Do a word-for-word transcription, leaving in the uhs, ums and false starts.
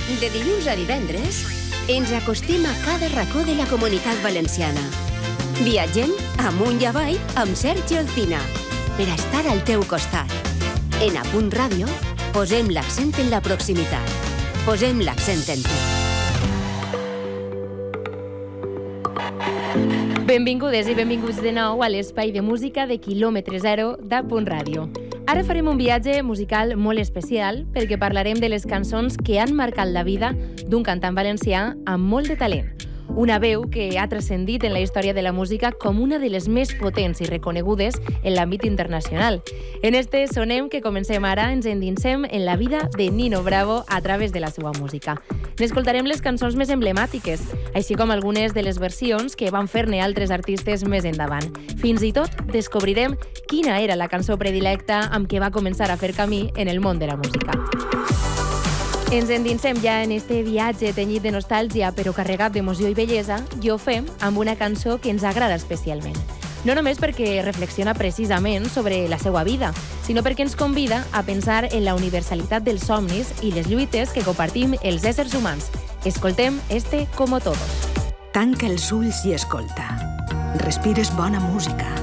De dilluns a divendres, ens acostem a cada racó de la Comunitat Valenciana. Viatgem amunt i avall amb Sergi Alcina, per a estar al teu costat. En A Punt Ràdio, posem l'accent en la proximitat. Posem l'accent en tu. Benvingudes i benvinguts de nou a l'espai de música de quilòmetre zero d'A Punt Ràdio. Ara farem un viatge musical molt especial perquè parlarem de les cançons que han marcat la vida d'un cantant valencià amb molt de talent. Una veu que ha transcendit en la història de la música com una de les més potents i reconegudes en l'àmbit internacional. En este sonem que comencem ara, ens endinsem en la vida de Nino Bravo a través de la seva música. N'escoltarem les cançons més emblemàtiques, així com algunes de les versions que van fer-ne altres artistes més endavant. Fins i tot descobrirem quina era la cançó predilecta amb què va començar a fer camí en el món de la música. Ens endinsem ja en este viatge tenyit de nostàlgia però carregat d'emoció i bellesa i ho fem amb una cançó que ens agrada especialment. No només perquè reflexiona precisament sobre la seva vida, sinó perquè ens convida a pensar en la universalitat dels somnis i les lluites que compartim els éssers humans. Escoltem este Como Todos. Tanca els ulls i escolta. Respires bona música.